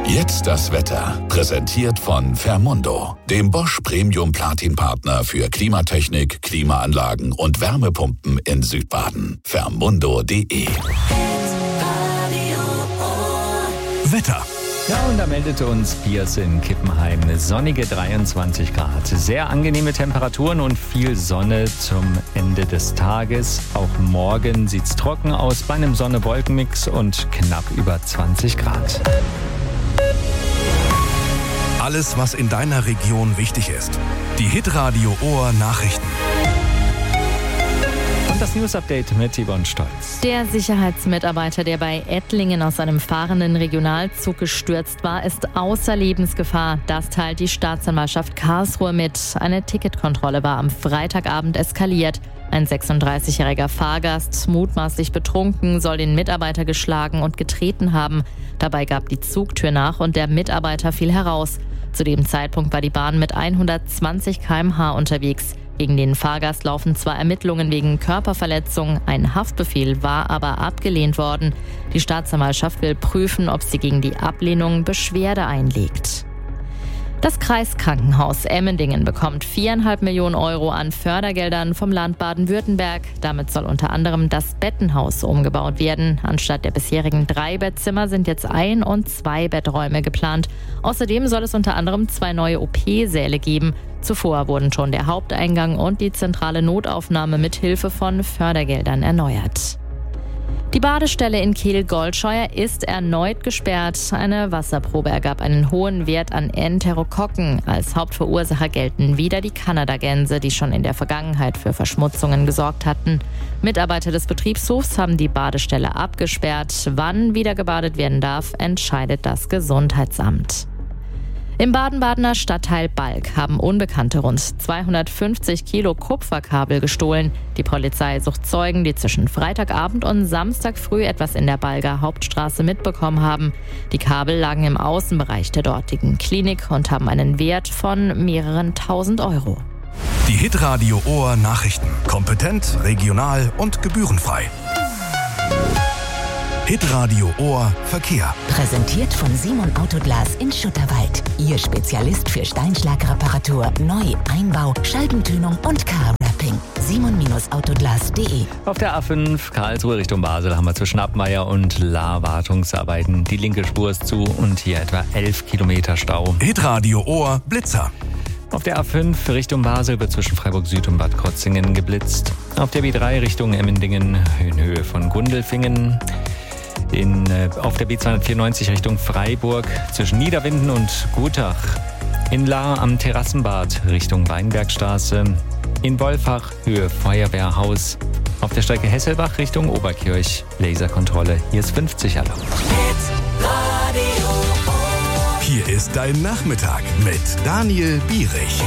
Jetzt das Wetter. Präsentiert von Fermundo, dem Bosch Premium Platin Partner für Klimatechnik, Klimaanlagen und Wärmepumpen in Südbaden. Fermundo.de. Wetter. Ja, und da meldete uns Piers in Kippenheim. Sonnige 23 Grad. Sehr angenehme Temperaturen und viel Sonne zum Ende des Tages. Auch morgen sieht's trocken aus bei einem Sonne-Wolken-Mix und knapp über 20 Grad. Alles, was in deiner Region wichtig ist. Die Hitradio Ohr Nachrichten. Und das News-Update mit Yvonne Stolz. Der Sicherheitsmitarbeiter, der bei Ettlingen aus einem fahrenden Regionalzug gestürzt war, ist außer Lebensgefahr. Das teilt die Staatsanwaltschaft Karlsruhe mit. Eine Ticketkontrolle war am Freitagabend eskaliert. Ein 36-jähriger Fahrgast, mutmaßlich betrunken, soll den Mitarbeiter geschlagen und getreten haben. Dabei gab die Zugtür nach und der Mitarbeiter fiel heraus. Zu dem Zeitpunkt war die Bahn mit 120 km/h unterwegs. Gegen den Fahrgast laufen zwar Ermittlungen wegen Körperverletzung, ein Haftbefehl war aber abgelehnt worden. Die Staatsanwaltschaft will prüfen, ob sie gegen die Ablehnung Beschwerde einlegt. Das Kreiskrankenhaus Emmendingen bekommt 4,5 Millionen Euro an Fördergeldern vom Land Baden-Württemberg. Damit soll unter anderem das Bettenhaus umgebaut werden. Anstatt der bisherigen 3 Bettzimmer sind jetzt 1- und 2 Betträume geplant. Außerdem soll es unter anderem 2 neue OP-Säle geben. Zuvor wurden schon der Haupteingang und die zentrale Notaufnahme mit Hilfe von Fördergeldern erneuert. Die Badestelle in Kehl-Goldscheuer ist erneut gesperrt. Eine Wasserprobe ergab einen hohen Wert an Enterokokken. Als Hauptverursacher gelten wieder die Kanadagänse, die schon in der Vergangenheit für Verschmutzungen gesorgt hatten. Mitarbeiter des Betriebshofs haben die Badestelle abgesperrt. Wann wieder gebadet werden darf, entscheidet das Gesundheitsamt. Im Baden-Badener Stadtteil Balk haben Unbekannte rund 250 Kilo Kupferkabel gestohlen. Die Polizei sucht Zeugen, die zwischen Freitagabend und Samstag früh etwas in der Balger Hauptstraße mitbekommen haben. Die Kabel lagen im Außenbereich der dortigen Klinik und haben einen Wert von mehreren tausend Euro. Die Hitradio Ohr Nachrichten. Kompetent, regional und gebührenfrei. Hitradio Ohr Verkehr. Präsentiert von Simon Autoglas in Schutterwald. Ihr Spezialist für Steinschlagreparatur, Neu-, Einbau, Scheibentönung und Car-Wrapping. Simon-Autoglas.de. Auf der A5 Karlsruhe Richtung Basel haben wir zwischen Abmeier und Lahr Wartungsarbeiten. Die linke Spur ist zu und hier etwa 11 Kilometer Stau. Hitradio Ohr Blitzer. Auf der A5 Richtung Basel wird zwischen Freiburg Süd und Bad Krotzingen geblitzt. Auf der B3 Richtung Emmendingen in Höhe von Gundelfingen. Auf der B294 Richtung Freiburg zwischen Niederwinden und Gutach. In Lahr am Terrassenbad Richtung Weinbergstraße. In Wolfach Höhe Feuerwehrhaus. Auf der Strecke Hesselbach Richtung Oberkirch. Laserkontrolle. Hier ist 50 erlaubt. Hier ist dein Nachmittag mit Daniel Bierich.